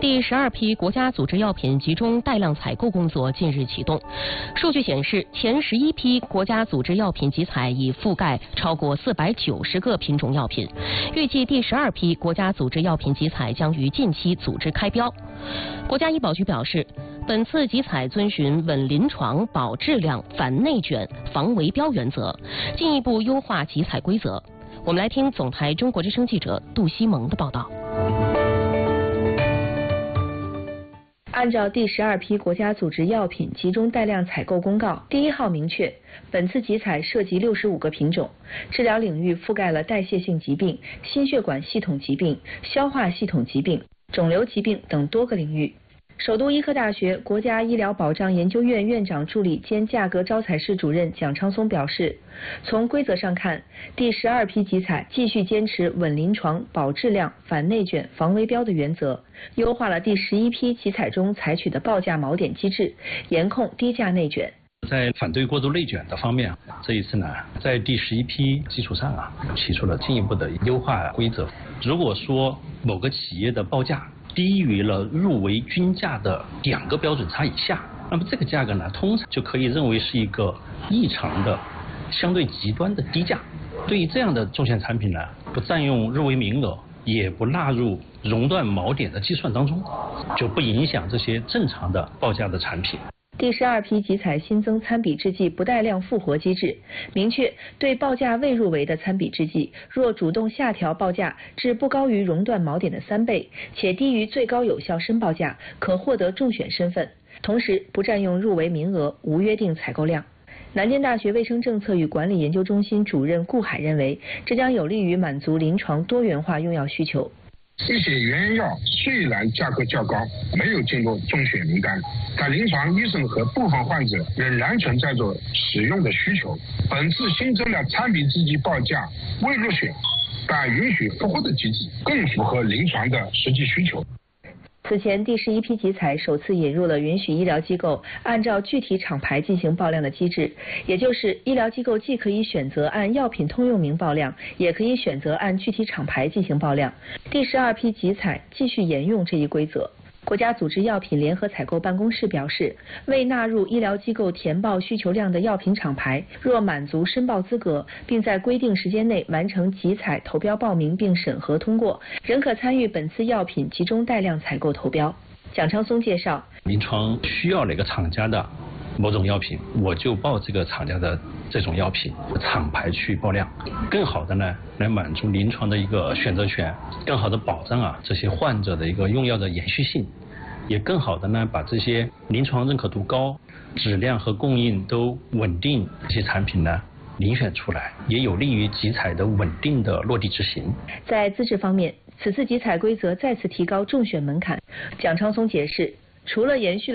第12批国家组织药品集中带量采购工作近日启动。数据显示，前11批国家组织药品集采已覆盖超过490个品种药品，预计第12批国家组织药品集采将于近期组织开标。国家医保局表示，本次集采遵循稳临床、保质量、反内卷、防围标原则，进一步优化集采规则。我们来听总台中国之声记者杜西蒙的报道。 按照第12批国家组织药品集中带量采购公告第1号明确，本次集采涉及65个品种，治疗领域覆盖了代谢性疾病、心血管系统疾病、消化系统疾病、肿瘤疾病等多个领域。首都医科大学国家医疗保障研究院院长助理兼价格招采室主任蒋昌松表示，从规则上看，第12批集采继续坚持稳临床、保质量、反内卷、防围标的原则，优化了第11批集采中采取的报价锚点机制，严控低价内卷。 在反对过度内卷的方面，这一次呢，在第11批基础上提出了进一步的优化规则。如果说某个企业的报价低于了入围均价的2个标准差以下，那么这个价格呢，通常就可以认为是一个异常的、相对极端的低价。对于这样的重险产品呢，不占用入围名额，也不纳入熔断锚点的计算当中，就不影响这些正常的报价的产品。 第12批集采新增参比制剂不带量复活机制，明确对报价未入围的参比制剂，若主动下调报价至不高于熔断锚点的3倍，且低于最高有效申报价，可获得中选身份。同时，不占用入围名额，无约定采购量。南京大学卫生政策与管理研究中心主任顾海认为，这将有利于满足临床多元化用药需求。 一些原药虽然价格较高，没有进入中选名单，但临床医生和部分患者仍然存在着使用的需求。本次新增的参比制剂报价未入选，但允许复活的机制，更符合临床的实际需求。 此前，第11批集采首次引入了允许医疗机构按照具体厂牌进行报量的机制，也就是医疗机构既可以选择按药品通用名报量，也可以选择按具体厂牌进行报量。第12批集采继续沿用这一规则。国家组织药品联合采购办公室表示，未纳入医疗机构填报需求量的药品厂牌，若满足申报资格，并在规定时间内完成集采投标报名并审核通过，仍可参与本次药品集中带量采购投标。蒋昌松介绍， 临床需要哪个厂家的某种药品，我就报这个厂家的这种药品，厂牌去报量，更好的呢来满足临床的一个选择权，更好的保障这些患者的一个用药的延续性，也更好的呢把这些临床认可度高、质量和供应都稳定这些产品呢遴选出来，也有利于集采的稳定的落地执行。 在资质方面，此次集采规则再次提高中选门槛。蒋昌松解释，除了延续